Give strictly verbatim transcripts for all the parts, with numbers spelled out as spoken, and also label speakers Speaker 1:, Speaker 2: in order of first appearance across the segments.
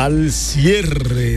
Speaker 1: al cierre.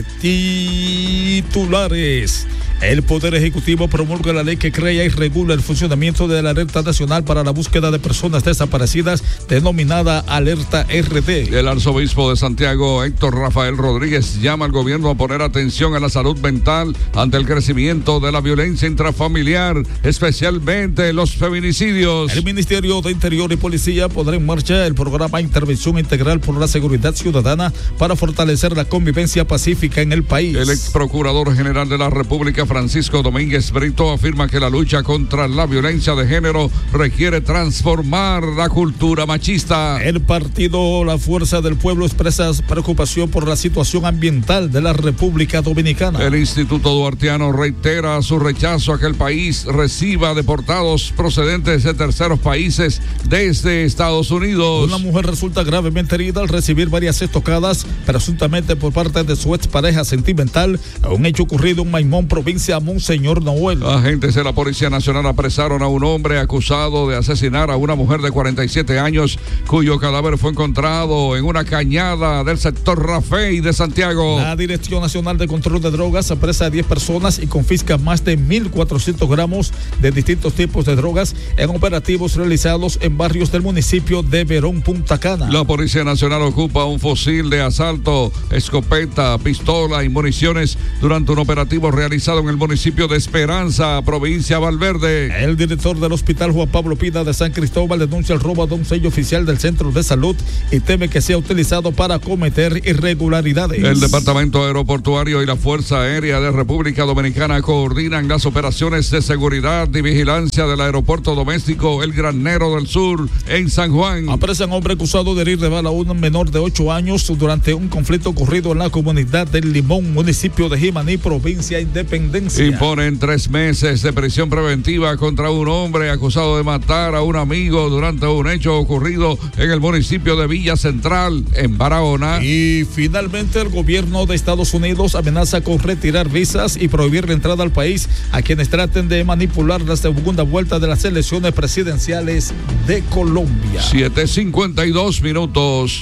Speaker 1: Titulares. El Poder Ejecutivo promulga la ley que crea y regula el funcionamiento de la Alerta Nacional para la Búsqueda de Personas Desaparecidas, denominada Alerta R D.
Speaker 2: El arzobispo de Santiago, Héctor Rafael Rodríguez, llama al gobierno a poner atención a la salud mental ante el crecimiento de la violencia intrafamiliar, especialmente los feminicidios.
Speaker 1: El Ministerio de Interior y Policía pondrá en marcha el programa Intervención Integral por la Seguridad Ciudadana para fortalecer la convivencia pacífica en el país.
Speaker 2: El ex procurador general de la República, Francisco Domínguez Brito, afirma que la lucha contra la violencia de género requiere transformar la cultura machista.
Speaker 1: El partido La Fuerza del Pueblo expresa preocupación por la situación ambiental de la República Dominicana.
Speaker 2: El Instituto Duartiano reitera su rechazo a que el país reciba deportados procedentes de terceros países desde Estados Unidos.
Speaker 1: Una mujer resulta gravemente herida al recibir varias estocadas, presuntamente por parte de su expareja sentimental, un hecho ocurrido en Maimón, provincia a Monseñor Noel.
Speaker 2: Agentes de la Policía Nacional apresaron a un hombre acusado de asesinar a una mujer de cuarenta y siete años, cuyo cadáver fue encontrado en una cañada del sector Rafey de Santiago.
Speaker 1: La Dirección Nacional de Control de Drogas apresa a diez personas y confisca más de mil cuatrocientos gramos de distintos tipos de drogas en operativos realizados en barrios del municipio de Verón, Punta Cana.
Speaker 2: La Policía Nacional ocupa un fusil de asalto, escopeta, pistola y municiones durante un operativo realizado en el municipio de Esperanza, provincia Valverde.
Speaker 1: El director del Hospital Juan Pablo Pina de San Cristóbal denuncia el robo de un sello oficial del Centro de Salud y teme que sea utilizado para cometer irregularidades.
Speaker 2: El Departamento Aeroportuario y la Fuerza Aérea de República Dominicana coordinan las operaciones de seguridad y vigilancia del aeropuerto doméstico El Granero del Sur en San Juan.
Speaker 1: Apresan a un hombre acusado de herir de bala a un menor de ocho años durante un conflicto ocurrido en la comunidad del Limón, municipio de Jimaní, provincia Independencia.
Speaker 2: Imponen tres meses de prisión preventiva contra un hombre acusado de matar a un amigo durante un hecho ocurrido en el municipio de Villa Central, en Barahona.
Speaker 1: Y finalmente el gobierno de Estados Unidos amenaza con retirar visas y prohibir la entrada al país a quienes traten de manipular la segunda vuelta de las elecciones presidenciales de Colombia.
Speaker 2: siete cincuenta y dos minutos.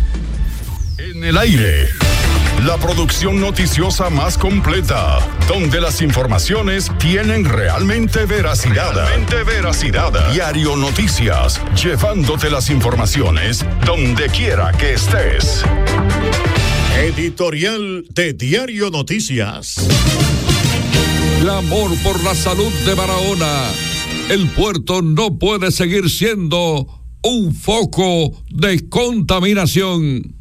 Speaker 3: En el aire, la producción noticiosa más completa, donde las informaciones tienen realmente veracidad. Realmente veracidad. Diario Noticias, llevándote las informaciones donde quiera que estés. Editorial de Diario Noticias.
Speaker 2: Clamor por la salud de Barahona. El puerto no puede seguir siendo un foco de contaminación.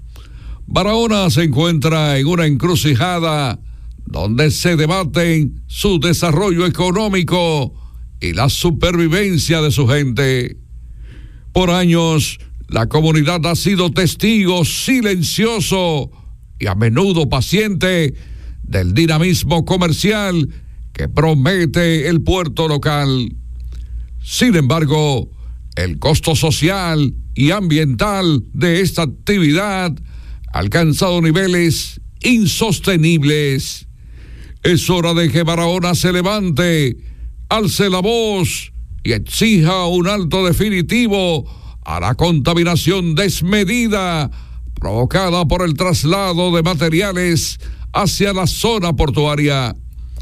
Speaker 2: Barahona se encuentra en una encrucijada donde se debaten su desarrollo económico y la supervivencia de su gente. Por años, la comunidad ha sido testigo silencioso y a menudo paciente del dinamismo comercial que promete el puerto local. Sin embargo, el costo social y ambiental de esta actividad ha alcanzado niveles insostenibles. Es hora de que Barahona se levante, alce la voz y exija un alto definitivo a la contaminación desmedida provocada por el traslado de materiales hacia la zona portuaria.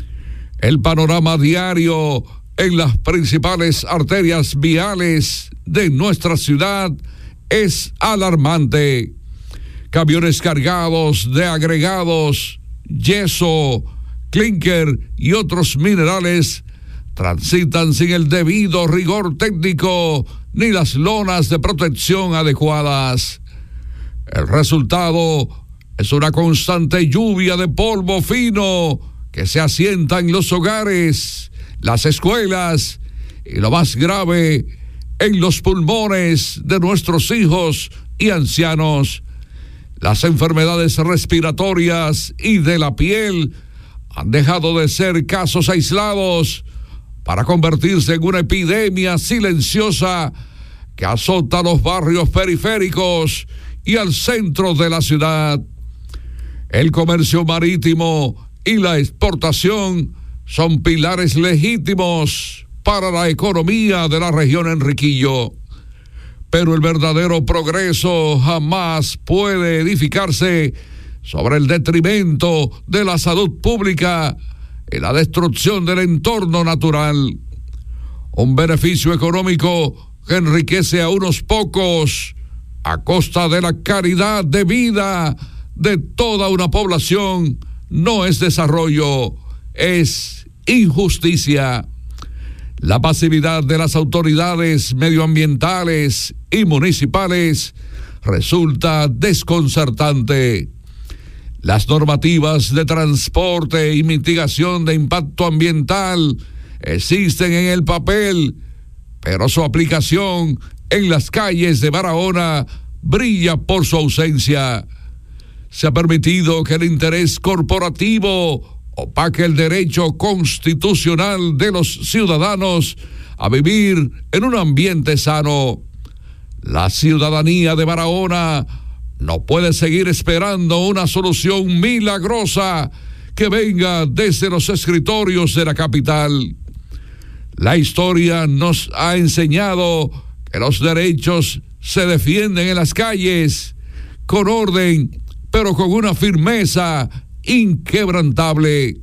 Speaker 2: El panorama diario en las principales arterias viales de nuestra ciudad es alarmante. Camiones cargados de agregados, yeso, clinker y otros minerales transitan sin el debido rigor técnico ni las lonas de protección adecuadas. El resultado es una constante lluvia de polvo fino que se asienta en los hogares, las escuelas y, lo más grave, en los pulmones de nuestros hijos y ancianos. Las enfermedades respiratorias y de la piel han dejado de ser casos aislados para convertirse en una epidemia silenciosa que azota los barrios periféricos y al centro de la ciudad. El comercio marítimo y la exportación son pilares legítimos para la economía de la región Enriquillo. Pero el verdadero progreso jamás puede edificarse sobre el detrimento de la salud pública y la destrucción del entorno natural. Un beneficio económico que enriquece a unos pocos a costa de la calidad de vida de toda una población no es desarrollo, es injusticia. La pasividad de las autoridades medioambientales y municipales resulta desconcertante. Las normativas de transporte y mitigación de impacto ambiental existen en el papel, pero su aplicación en las calles de Barahona brilla por su ausencia. Se ha permitido que el interés corporativo opaque el derecho constitucional de los ciudadanos a vivir en un ambiente sano. La ciudadanía de Barahona no puede seguir esperando una solución milagrosa que venga desde los escritorios de la capital. La historia nos ha enseñado que los derechos se defienden en las calles con orden, pero con una firmeza inquebrantable.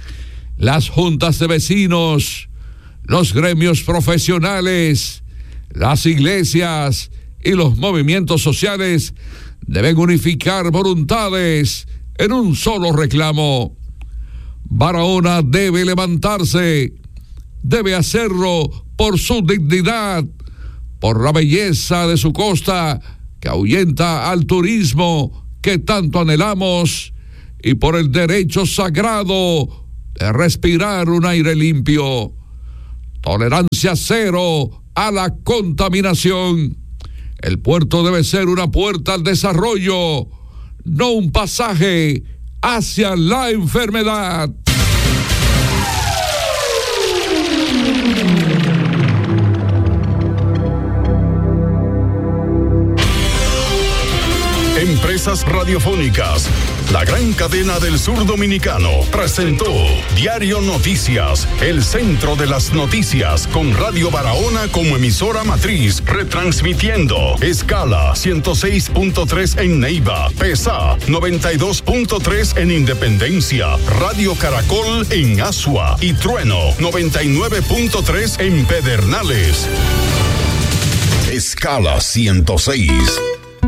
Speaker 2: Las juntas de vecinos, los gremios profesionales, las iglesias y los movimientos sociales deben unificar voluntades en un solo reclamo. Barahona debe levantarse, debe hacerlo por su dignidad, por la belleza de su costa que ahuyenta al turismo que tanto anhelamos y por el derecho sagrado de respirar un aire limpio. Tolerancia cero a la contaminación. El puerto debe ser una puerta al desarrollo, no un pasaje hacia la enfermedad.
Speaker 3: Empresas Radiofónicas, la gran cadena del sur dominicano, presentó Diario Noticias, el centro de las noticias, con Radio Barahona como emisora matriz, retransmitiendo escala ciento seis punto tres en Neiva, PESA noventa y dos punto tres en Independencia, Radio Caracol en Asua y Trueno noventa y nueve punto tres en Pedernales. Escala ciento seis.